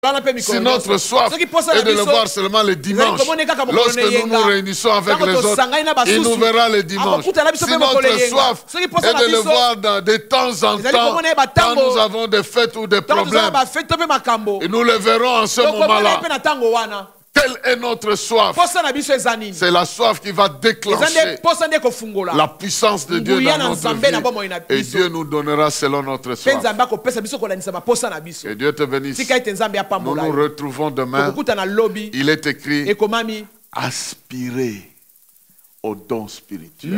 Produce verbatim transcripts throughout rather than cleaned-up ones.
Si notre soif est de le voir seulement les dimanches, lorsque nous nous réunissons avec les autres, il nous verra les dimanches. Si notre soif est de le voir dans, de temps en temps, quand nous avons des fêtes ou des problèmes, et nous le verrons en ce moment-là. Quelle est notre soif? C'est la soif qui va déclencher la puissance de Dieu dans notre vie. Et Dieu nous donnera selon notre soif. Que Dieu te bénisse. Nous nous retrouvons demain. Il est écrit, aspirez aux dons spirituels.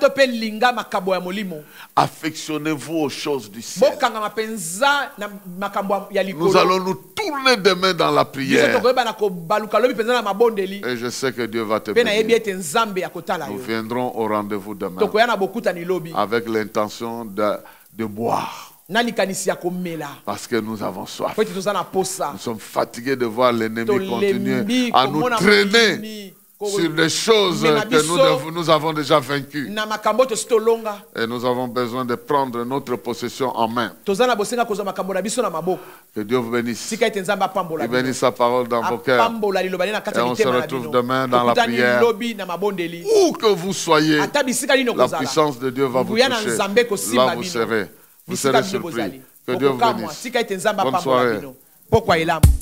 Affectionnez-vous aux choses du ciel. Nous allons nous tourner demain dans la prière. Et je sais que Dieu va te bénir. Nous viendrons au rendez-vous demain avec l'intention de, de boire. Parce que nous avons soif. Nous sommes fatigués de voir l'ennemi continuer à nous traîner sur des choses que nous, devons, nous avons déjà vaincues. Et nous avons besoin de prendre notre possession en main. Que Dieu vous bénisse. Il bénisse sa parole dans vos cœurs. Et on se retrouve demain dans la prière. Où que vous soyez, la puissance de Dieu va vous toucher. Là vous serez. Vous serez surpris. Que Dieu vous bénisse. Bonne soirée.